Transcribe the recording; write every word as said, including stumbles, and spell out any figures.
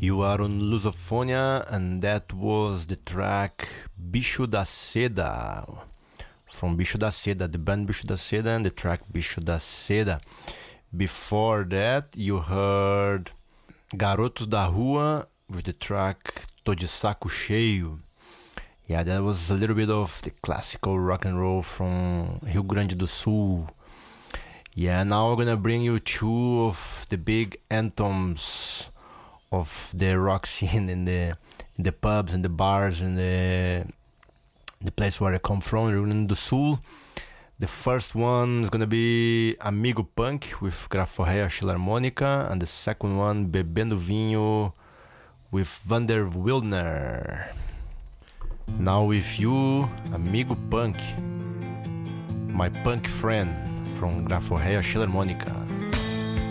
You are on Lusofonia, and that was the track Bicho da Seda from Bicho da Seda, the band Bicho da Seda, and the track Bicho da Seda. Before that, you heard Garotos da Rua with the track Tô de Saco Cheio. Yeah, that was a little bit of the classical rock and roll from Rio Grande do Sul. Yeah, now I'm gonna bring you two of the big anthems of the rock scene in the in the pubs and the bars and the the place where I come from, Rio Grande do Sul. The first one is gonna be Amigo Punk with Graforreia Filarmônica, and the second one Bebendo Vinho with Vander Wildner. Now with you, Amigo Punk, my punk friend from Graforreia Filarmônica.